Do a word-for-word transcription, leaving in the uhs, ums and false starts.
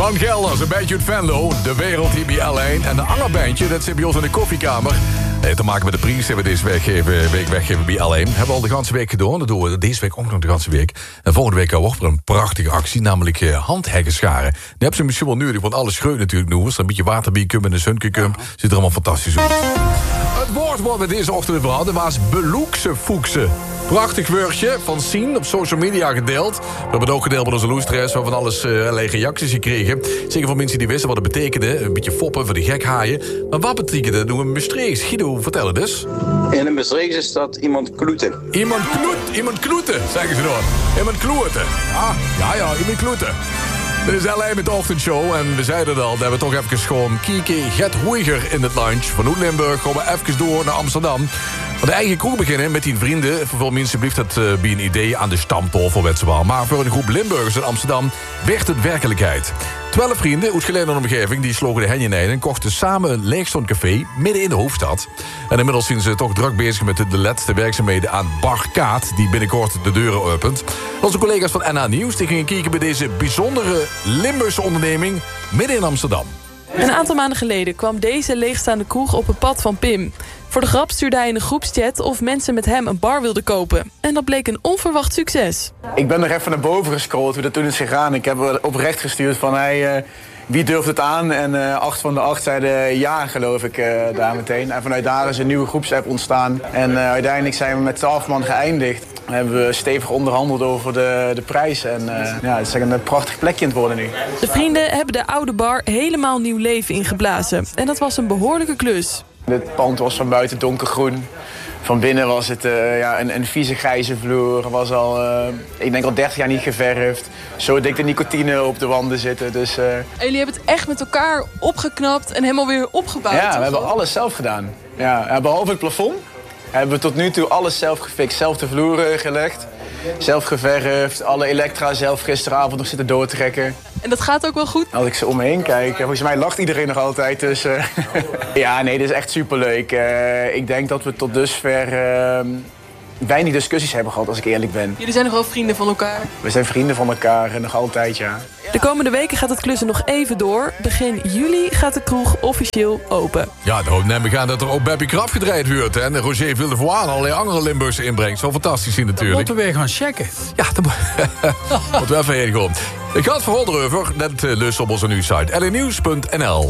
Van Gelders, een beetje uit Venlo. De wereld hier bij alleen. En de Angerbandje, dat zit bij ons in de koffiekamer. Nee, te maken met de prijs hebben we deze week, geven, week weggeven bij alleen. Hebben we al de ganse week gedaan. Dat doen we deze week ook nog de ganse week. En volgende week ook weer een prachtige actie. Namelijk uh, handheggen scharen. Die hebben ze misschien wel nodig. Want alles schreeuwt natuurlijk nu. Er een beetje waterbiekum en een sunkekum. Ziet er allemaal fantastisch uit. Het woord wordt met deze ochtend verhaald was beloekse foekse. Prachtig woordje van Sien op social media gedeeld. We hebben het ook gedeeld met onze loestress. We hebben van alles uh, allerlei reacties gekregen. Zeker van mensen die wisten wat het betekende. Een beetje foppen voor de gekhaaien. Maar wat betekent dat? Doen we een Maastrichts? Guido, vertel het eens. In een Maastrichts is dat iemand kloeten. Iemand kloet, iemand kloeten, zeggen ze dan. Iemand kloeten. Ah, ja, ja, iemand kloeten. Dit is alleen met de ochtendshow en we zeiden het al, dat we toch even gewoon kieken, get hoeiger in het lunch. Van Oud-Limburg gaan we even door naar Amsterdam. Want de eigen kroeg beginnen met die vrienden. Voor veel mensen blijft het uh, bij een idee aan de stamtafel wetsbaar. Maar voor een groep Limburgers in Amsterdam werd het werkelijkheid. Twaalf vrienden uit geleide omgeving die sloegen de henjen in en kochten samen een leegstond café midden in de hoofdstad. En inmiddels zijn ze toch druk bezig met de laatste werkzaamheden aan Bar Kaat, die binnenkort de deuren opent. Onze collega's van N H Nieuws die gingen kijken bij deze bijzondere Limburgse onderneming midden in Amsterdam. Een aantal maanden geleden kwam deze leegstaande kroeg op het pad van Pim. Voor de grap stuurde hij in een groepschat of mensen met hem een bar wilden kopen. En dat bleek een onverwacht succes. Ik ben nog even naar boven gescrolld hoe dat toen is gegaan. Ik heb oprecht gestuurd van hey, uh, wie durft het aan? En uh, acht van de acht zeiden ja, geloof ik, uh, daar meteen. En vanuit daar is een nieuwe groepsapp ontstaan. En uh, uiteindelijk zijn we met twaalf man geëindigd. Dan hebben we stevig onderhandeld over de, de prijs. En uh, ja, het is een prachtig plekje in het worden nu. De vrienden hebben de oude bar helemaal nieuw leven ingeblazen. En dat was een behoorlijke klus. Dit pand was van buiten donkergroen. Van binnen was het uh, ja, een, een vieze grijze vloer. Was al, uh, ik denk al dertig jaar niet geverfd. Zo dik de nicotine op de wanden zitten. Dus, uh... En jullie hebben het echt met elkaar opgeknapt en helemaal weer opgebouwd? Ja, we hebben alles zelf gedaan. Ja, behalve het plafond hebben we tot nu toe alles zelf gefixt. Zelf de vloeren gelegd. Zelf geverfd. Alle elektra zelf gisteravond nog zitten doortrekken. En dat gaat ook wel goed? Als ik zo om me heen kijk, volgens mij lacht iedereen nog altijd. Dus, uh... ja, nee, dit is echt superleuk. Uh, ik denk dat we tot dusver uh, weinig discussies hebben gehad, als ik eerlijk ben. Jullie zijn nog wel vrienden van elkaar? We zijn vrienden van elkaar en nog altijd, ja. De komende weken gaat het klussen nog even door. Begin juli gaat de kroeg officieel open. Ja, dan neem ik aan dat er ook Baby Kraf gedraaid wordt. Hè? En Roger Villevoix en allerlei andere Limburgse inbrengt. Zo fantastisch zien natuurlijk. Dat moeten we weer gaan checken. Ja, dat moeten we even heen gaan. Ik ga het verhouden over. Dat lust op onze nieuwssite l n nieuws punt n l.